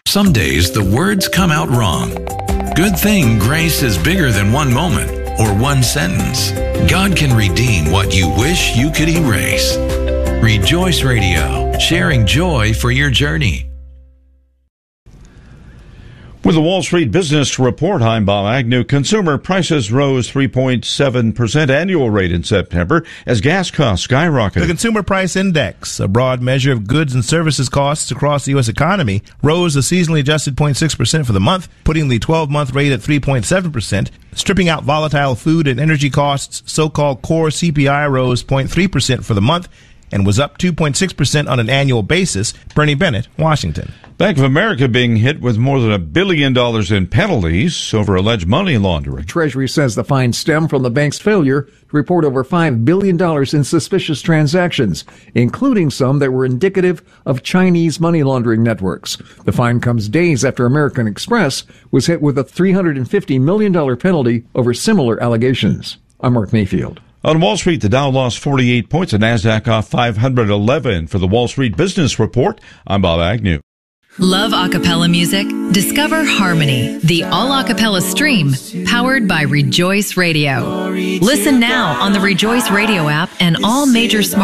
Some days the words come out wrong. Good thing grace is bigger than one moment or one sentence. God can redeem what you wish you could erase. Rejoice Radio, sharing joy for your journey. With the Wall Street Business Report, I'm Bob Agnew. Consumer prices rose 3.7% annual rate in September as gas costs skyrocketed. The Consumer Price Index, a broad measure of goods and services costs across the U.S. economy, rose a seasonally adjusted 0.6% for the month, putting the 12-month rate at 3.7%. Stripping out volatile food and energy costs, so-called core CPI rose 0.3% for the month and was up 2.6% on an annual basis. Bernie Bennett, Washington. Bank of America being hit with more than $1 billion in penalties over alleged money laundering. Treasury says the fines stem from the bank's failure to report over $5 billion in suspicious transactions, including some that were indicative of Chinese money laundering networks. The fine comes days after American Express was hit with a $350 million penalty over similar allegations. I'm Mark Mayfield. On Wall Street, the Dow lost 48 points and NASDAQ off 511. For the Wall Street Business Report, I'm Bob Agnew. Love a cappella music? Discover Harmony, the all a cappella stream powered by Rejoice Radio. Listen now on the Rejoice Radio app and all major smart